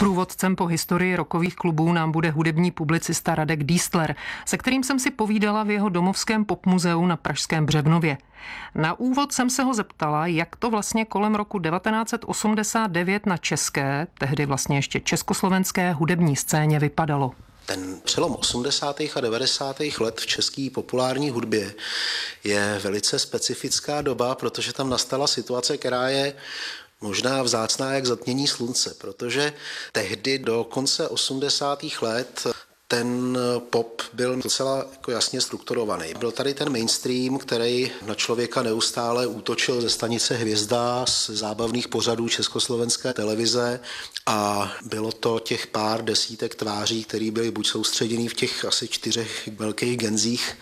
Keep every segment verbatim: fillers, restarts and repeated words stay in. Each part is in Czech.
Průvodcem po historii rockových klubů nám bude hudební publicista Radek Diestler, se kterým jsem si povídala v jeho domovském popmuzeu na pražském Břevnově. Na úvod jsem se ho zeptala, jak to vlastně kolem roku devatenáct set osmdesát devět na české, tehdy vlastně ještě československé hudební scéně vypadalo. Ten přelom osmdesátých a devadesátých let v české populární hudbě je velice specifická doba, protože tam nastala situace, která je možná vzácná jak zatmění slunce, protože tehdy do konce osmdesátých let ten pop byl docela jako jasně strukturovaný. Byl tady ten mainstream, který na člověka neustále útočil ze stanice Hvězda, z zábavných pořadů československé televize a bylo to těch pár desítek tváří, které byly buď soustředěný v těch asi čtyřech velkých genzích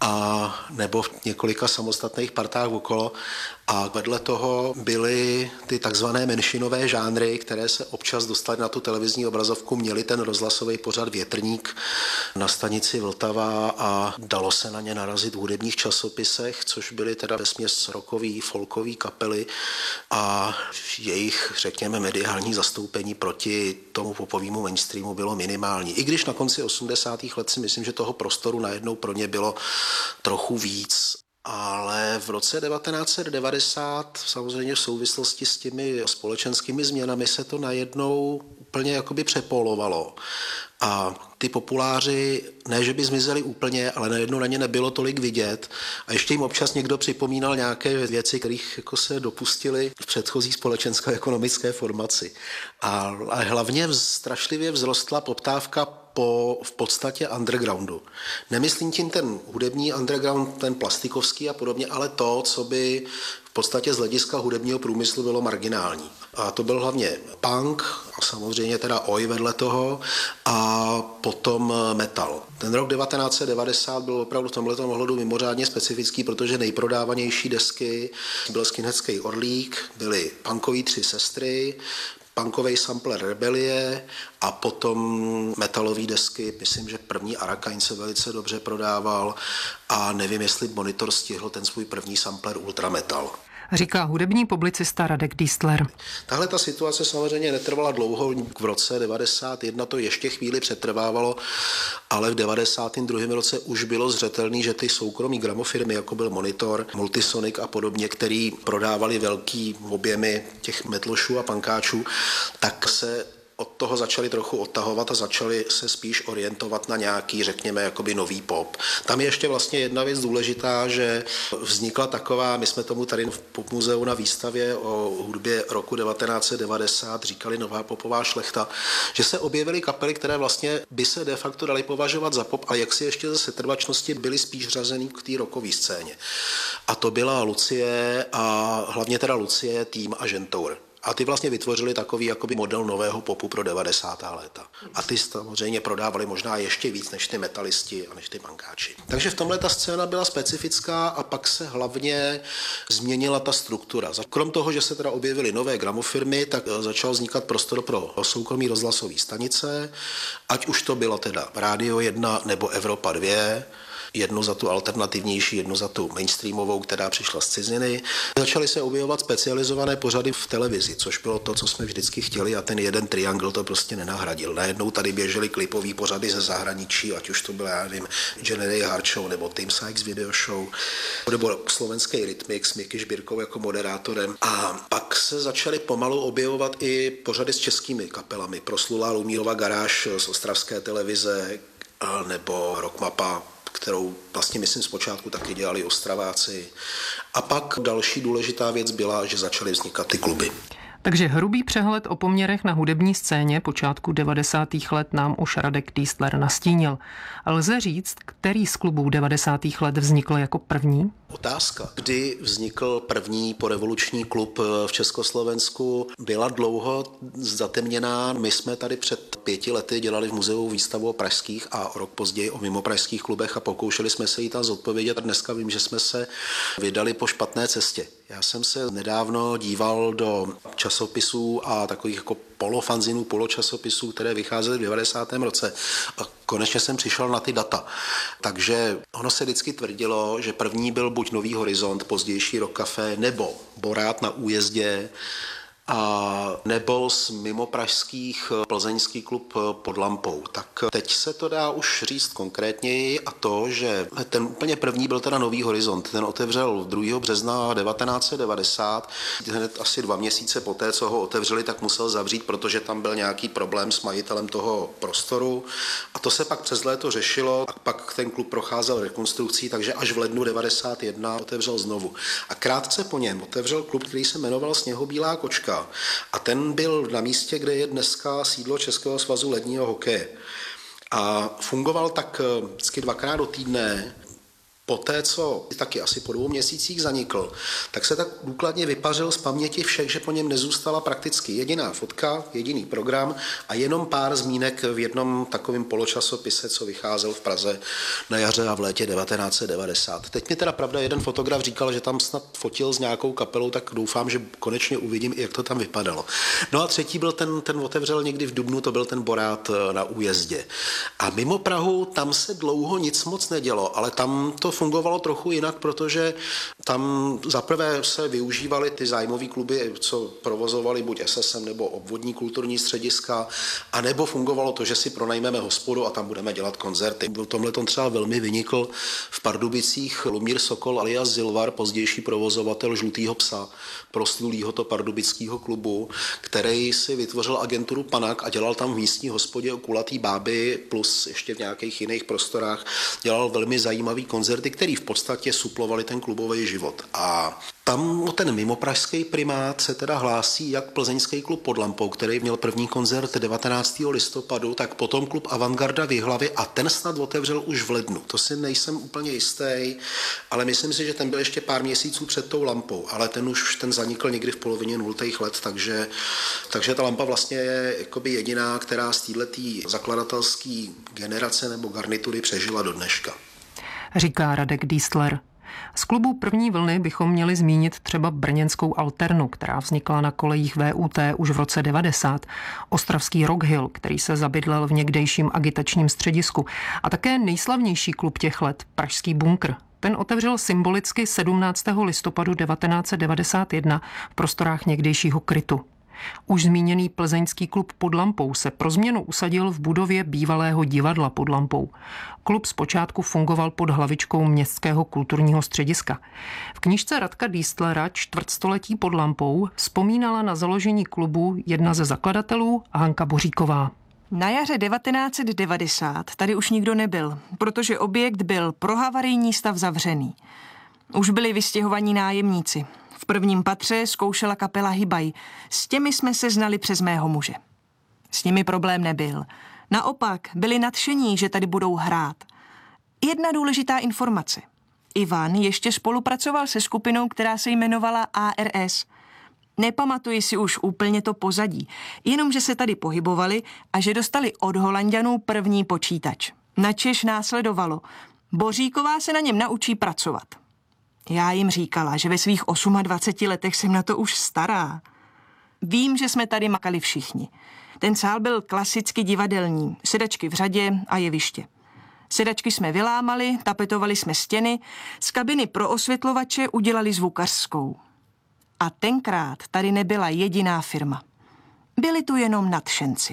a nebo v několika samostatných partách okolo. A vedle toho byly ty takzvané menšinové žánry, které se občas dostaly na tu televizní obrazovku, měli ten rozhlasový pořad Větrník na stanici Vltava a dalo se na ně narazit v hudebních časopisech, což byly teda vesměs rockový, folkový kapely a jejich, řekněme, mediální zastoupení proti tomu popovému mainstreamu bylo minimální. I když na konci osmdesátých let si myslím, že toho prostoru najednou pro ně bylo trochu víc. Ale v roce devatenáct set devadesát samozřejmě v souvislosti s těmi společenskými změnami se to najednou úplně jakoby přepolovalo. A ty populáři, ne že by zmizeli úplně, ale najednou na ně nebylo tolik vidět a ještě jim občas někdo připomínal nějaké věci, kterých jako se dopustili v předchozí společensko-ekonomické formaci. A, a hlavně strašlivě vzrostla poptávka po v podstatě undergroundu. Nemyslím tím ten hudební underground, ten plastikovský a podobně, ale to, co by v podstatě z hlediska hudebního průmyslu bylo marginální. A to byl hlavně punk a samozřejmě teda oj vedle toho a potom metal. Ten rok devatenáct set devadesát byl opravdu v tomhletom ohledu mimořádně specifický, protože nejprodávanější desky byl Skinheadský Orlík, byly punkový Tři sestry, punkovej sampler Rebelie a potom metalový desky, myslím, že první Arakain se velice dobře prodával a nevím, jestli Monitor stihl ten svůj první sampler Ultrametal. Říká hudební publicista Radek Diestler. Tahle ta situace samozřejmě netrvala dlouho, v roce devadesát jedna to ještě chvíli přetrvávalo, ale v devadesátém druhém roce už bylo zřetelný, že ty soukromí gramofirmy, jako byl Monitor, Multisonic a podobně, který prodávali velký objemy těch metlošů a pankáčů, tak se od toho začali trochu odtahovat a začali se spíš orientovat na nějaký, řekněme, jakoby nový pop. Tam je ještě vlastně jedna věc důležitá, že vznikla taková, my jsme tomu tady v Popmuzeu na výstavě o hudbě roku devatenáct set devadesát říkali nová popová šlechta, že se objevily kapely, které vlastně by se de facto daly považovat za pop a jak si ještě ze setrvačnosti byly spíš řazený k té rockové scéně. A to byla Lucie a hlavně teda Lucie, Tým a Žentour. A ty vlastně vytvořili takový jakoby model nového popu pro devadesátá léta. A ty samozřejmě prodávali možná ještě víc než ty metalisti a než ty pankáči. Takže v tomhle ta scéna byla specifická a pak se hlavně změnila ta struktura. Krom toho, že se teda objevily nové gramofirmy, tak začal vznikat prostor pro soukromí rozhlasové stanice, ať už to bylo teda Rádio jedna nebo Evropa dva, jednu za tu alternativnější, jednu za tu mainstreamovou, která přišla z ciziny. Začaly se objevovat specializované pořady v televizi, což bylo to, co jsme vždycky chtěli a ten jeden triangl to prostě nenahradil. Najednou tady běžely klipový pořady ze zahraničí, ať už to bylo, já nevím, Generation Hard Show nebo Tim Sykes Video Show, nebo slovenský Rytmik s Miky Žbírkou jako moderátorem. A pak se začaly pomalu objevovat i pořady s českými kapelami. Proslulá Lumírova garáž z ostravské televize nebo Rockmapa, kterou vlastně myslím zpočátku taky dělali Ostraváci. A pak další důležitá věc byla, že začaly vznikat ty kluby. Takže hrubý přehled o poměrech na hudební scéně počátku devadesátých let nám už Radek Diestler nastínil. Lze říct, který z klubů devadesátých let vznikl jako první? Otázka, kdy vznikl první porevoluční klub v Československu, byla dlouho zatemněná. My jsme tady před pěti lety dělali v muzeu výstavu o pražských a o rok později o mimopražských klubech a pokoušeli jsme se jí tam zodpovědět a dneska vím, že jsme se vydali po špatné cestě. Já jsem se nedávno díval do časopisů a takových jako polofanzinů, poločasopisů, které vycházely v devadesátém roce a konečně jsem přišel na ty data. Takže ono se vždycky tvrdilo, že první byl buď Nový horizont, pozdější Rock Café, nebo Borát na Újezdě, a nebo z mimopražských plzeňský klub Pod lampou. Tak teď se to dá už říct konkrétněji a to, že ten úplně první byl teda Nový horizont. Ten otevřel druhého března devatenáct set devadesát. Hned asi dva měsíce poté, co ho otevřeli, tak musel zavřít, protože tam byl nějaký problém s majitelem toho prostoru. A to se pak přes léto řešilo a pak ten klub procházel rekonstrukcí, takže až v lednu devadesát jedna otevřel znovu. A krátce po něm otevřel klub, který se jmenoval Sněhobílá kočka. A ten byl na místě, kde je dneska sídlo Českého svazu ledního hokeje. A fungoval tak vždycky dvakrát do týdne. Poté, co taky asi po dvou měsících zanikl, tak se tak důkladně vypařil z paměti všech, že po něm nezůstala prakticky jediná fotka, jediný program a jenom pár zmínek v jednom takovém poločasopise, co vycházel v Praze na jaře a v létě devatenáct set devadesát. Teď mi teda pravda jeden fotograf říkal, že tam snad fotil s nějakou kapelou, tak doufám, že konečně uvidím, jak to tam vypadalo. No a třetí byl ten, ten otevřel někdy v dubnu, to byl ten Borát na Újezdě. A mimo Prahu tam se dlouho nic moc nedělo, ale tam to fungovalo trochu jinak, protože tam zaprvé se využívaly ty zájmové kluby, co provozovali buď S S M nebo obvodní kulturní střediska, anebo fungovalo to, že si pronajmeme hospodu a tam budeme dělat koncerty. Byl tomhletom třeba velmi vynikl v Pardubicích Lumír Sokol alias Zilvar, pozdější provozovatel Žlutýho psa, proslulýho to pardubického klubu, který si vytvořil agenturu Panak a dělal tam v místní hospodě u Kulatý báby plus ještě v nějakých jiných prostorách, dělal velmi zajímavý koncerty, který v podstatě suplovali ten klubový život. A tam ten mimopražský primát se teda hlásí jak plzeňský klub Pod lampou, který měl první koncert devatenáctého listopadu, tak potom klub Avantgarda v Jihlavě a ten snad otevřel už v lednu. To si nejsem úplně jistý, ale myslím si, že ten byl ještě pár měsíců před tou lampou, ale ten už ten zanikl někdy v polovině nultých let, takže, takže ta lampa vlastně je jakoby jediná, která z této zakladatelské generace nebo garnitury přežila do dneška. Říká Radek Dístler. Z klubů první vlny bychom měli zmínit třeba brněnskou Alternu, která vznikla na kolejích V U T už v roce devadesát, ostravský Rock Hill, který se zabydlel v někdejším agitačním středisku a také nejslavnější klub těch let, pražský Bunkr. Ten otevřel symbolicky sedmnáctého listopadu devatenáct set devadesát jedna v prostorách někdejšího Krytu. Už zmíněný plzeňský klub Pod lampou se pro změnu usadil v budově bývalého divadla Pod lampou. Klub zpočátku fungoval pod hlavičkou Městského kulturního střediska. V knížce Radka Dístlera Čtvrtstoletí Pod lampou vzpomínala na založení klubu jedna ze zakladatelů Hanka Boříková. Na jaře devatenáct set devadesát tady už nikdo nebyl, protože objekt byl pro havarijní stav zavřený. Už byli vystěhovaní nájemníci. V prvním patře zkoušela kapela Hybaj. S těmi jsme se znali přes mého muže. S nimi problém nebyl. Naopak byli nadšení, že tady budou hrát. Jedna důležitá informace. Ivan ještě spolupracoval se skupinou, která se jmenovala A R S. Nepamatuji si už úplně to pozadí, jenom že se tady pohybovali a že dostali od Holanďanů první počítač. Načež následovalo. Boříková se na něm naučí pracovat. Já jim říkala, že ve svých dvaceti osmi letech jsem na to už stará. Vím, že jsme tady makali všichni. Ten sál byl klasicky divadelní, sedačky v řadě a jeviště. Sedačky jsme vylámali, tapetovali jsme stěny, z kabiny pro osvětlovače udělali zvukařskou. A tenkrát tady nebyla jediná firma. Byli tu jenom nadšenci.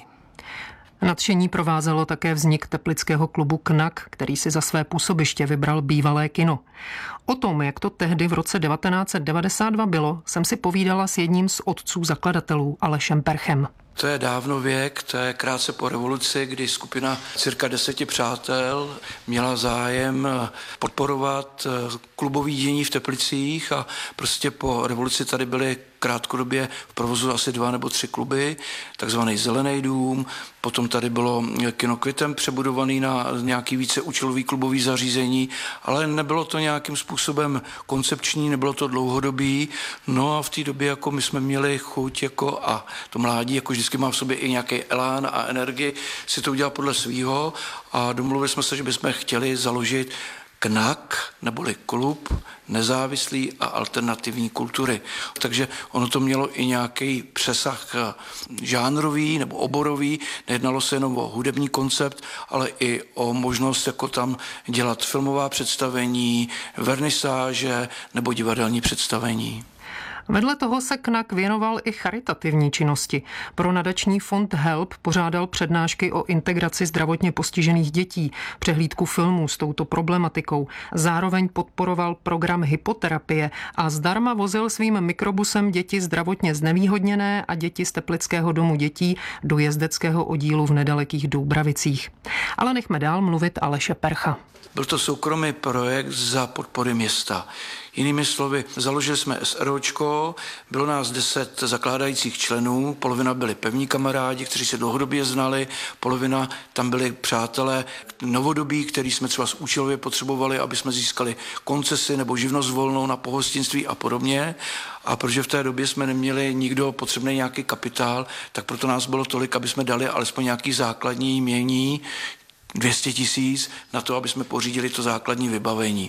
Nadšení provázelo také vznik teplického klubu Knak, který si za své působiště vybral bývalé kino. O tom, jak to tehdy v roce devatenáct set devadesát dva bylo, jsem si povídala s jedním z otců zakladatelů, Alešem Perchem. To je dávno věk, to je krátce po revoluci, kdy skupina cirka deseti přátel měla zájem podporovat klubový dění v Teplicích a prostě po revoluci tady byly krátkodobě v provozu asi dva nebo tři kluby, takzvaný Zelený dům, potom tady bylo kino Květem přebudovaný na nějaký více účelový klubový zařízení, ale nebylo to nějakým způsobem koncepční, nebylo to dlouhodobý, no a v té době jako my jsme měli chuť jako a to mládí jako vždycky má v sobě i nějaký elán a energii si to udělat podle svýho a domluvili jsme se, že bychom chtěli založit Knak, neboli klub nezávislý a alternativní kultury. Takže ono to mělo i nějaký přesah žánrový nebo oborový, nejednalo se jenom o hudební koncept, ale i o možnost jako tam dělat filmová představení, vernisáže nebo divadelní představení. Vedle toho se Knak věnoval i charitativní činnosti. Pro nadační fond Help pořádal přednášky o integraci zdravotně postižených dětí, přehlídku filmů s touto problematikou. Zároveň podporoval program hypoterapie a zdarma vozil svým mikrobusem děti zdravotně znevýhodněné a děti z Teplického domu dětí do jezdeckého oddílu v nedalekých Doubravicích. Ale nechme dál mluvit Aleše Percha. Byl to soukromý projekt za podpory města. Jinými slovy, založili jsme SROčko, bylo nás deset zakládajících členů, polovina byli pevní kamarádi, kteří se dlouhodobě znali, polovina tam byli přátelé novodobí, který jsme třeba z účelově potřebovali, aby jsme získali koncesi nebo živnost volnou na pohostinství a podobně. A protože v té době jsme neměli nikdo potřebný nějaký kapitál, tak proto nás bylo tolik, aby jsme dali alespoň nějaký základní jmění, dvě stě tisíc na to, aby jsme pořídili to základní vybavení.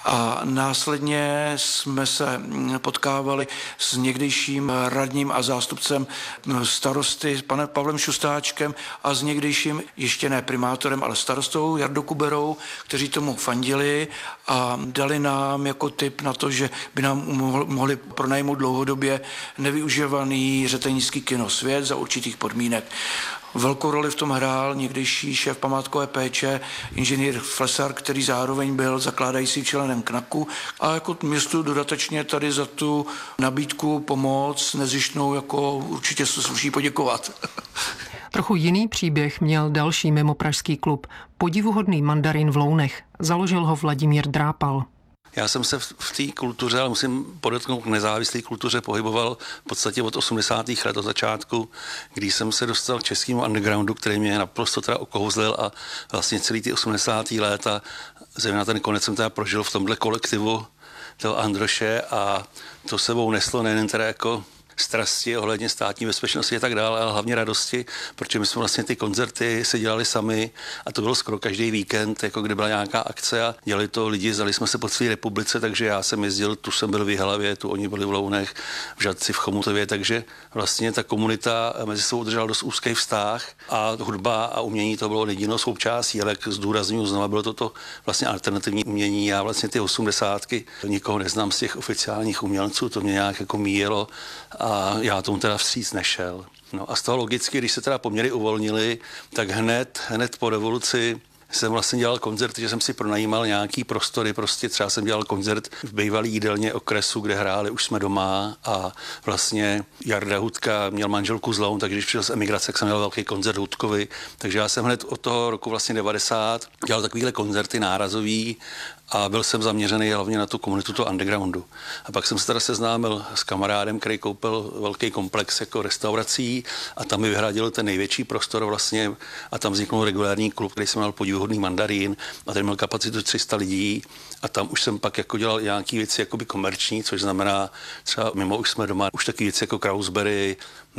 A následně jsme se potkávali s někdejším radním a zástupcem starosty, panem Pavlem Šustáčkem a s někdejším, ještě ne primátorem, ale starostou Jardou Kuberou, kteří tomu fandili a dali nám jako tip na to, že by nám mohli pronajmout dlouhodobě nevyužívaný řetelnický kino Svět za určitých podmínek. Velkou roli v tom hrál někdejší šéf památkové péče, inženýr Flesar, který zároveň byl zakládající členem Knaku a jako městu dodatečně tady za tu nabídku pomoc nezištnou jako určitě se sluší poděkovat. Trochu jiný příběh měl další mimopražský klub, Podivuhodný mandarin v Lounech. Založil ho Vladimír Drápal. Já jsem se v té kultuře, ale musím podotknout, nezávislé kultuře pohyboval v podstatě od osmdesátých let od začátku, kdy jsem se dostal k českému undergroundu, který mě naprosto teda okouzlil a vlastně celý ty osmdesátá léta, zejména ten konec jsem teda prožil v tomhle kolektivu toho Androše a to sebou neslo nejen teda jako strasti ohledně státní bezpečnosti a tak dále, ale hlavně radosti, protože my jsme vlastně ty koncerty si dělali sami a to bylo skoro každý víkend, jako kde byla nějaká akce a dělali to lidi, zdali jsme se po celé republice, takže já jsem jezdil, tu jsem byl v Jihlavě, tu oni byli v Lounech, v Žadci, v Chomutově, takže vlastně ta komunita mezi sebou udržela dost úzký vztah a hudba a umění to bylo jedinou součástí, ale jak zdůrazňuji znova, bylo to to vlastně alternativní umění. Já vlastně ty osmdesátky nikoho neznám z těch oficiálních umělců, to mě nějak jako míjelo a já tomu teda vstříc nešel. No a z toho logicky, když se teda poměry uvolnili, tak hned, hned po revoluci jsem vlastně dělal koncerty, že jsem si pronajímal nějaký prostory, prostě třeba jsem dělal koncert v bývalý jídelně okresu, kde hráli Už jsme doma a vlastně Jarda Hudka měl manželku z Loun, takže když přišel z emigrace, tak jsem měl velký koncert Hudkovi, takže já jsem hned od toho roku vlastně devadesát dělal takovýhle koncerty nárazový a byl jsem zaměřený hlavně na tu komunitu toho undergroundu. A pak jsem se teda seznámil s kamarádem, který koupil velký komplex jako restaurací a tam mi vyhradil ten největší prostor vlastně a tam vzniknul regulární klub, který se jmenoval Podivuhodný mandarin a ten měl kapacitu tři sta lidí a tam už jsem pak jako dělal nějaký věci jakoby komerční, což znamená třeba mimo Už jsme doma, už taky věci jako Krausberry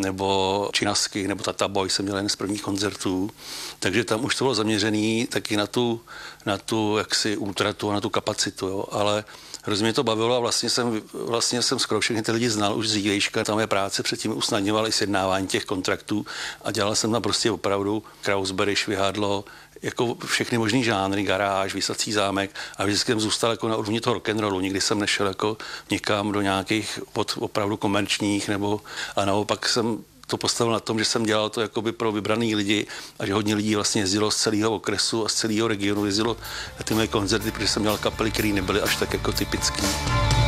nebo Činasky nebo Tata Boy jsem měl jeden z prvních koncertů, takže tam už to bylo zaměřený taky na tu, na tu jaksi útratu a na tu kapacitu, jo. Ale hrozně mě to bavilo a vlastně jsem, vlastně jsem skoro všechny ty lidi znal už z dřívějška, tam je práce, předtím usnadňoval i sjednávání těch kontraktů a dělal jsem tam prostě opravdu Krausberry, švihadlo, jako všechny možný žánry, garáž, Výsací zámek a vždycky jsem zůstal jako na úrovni toho rock'n'rollu, nikdy jsem nešel jako někam do nějakých od opravdu komerčních nebo a naopak jsem to postavil na tom, že jsem dělal to jakoby pro vybraný lidi a že hodně lidí vlastně jezdilo z celého okresu a z celého regionu jezdilo na ty moje koncerty, protože jsem dělal kapely, které nebyly až tak jako typický.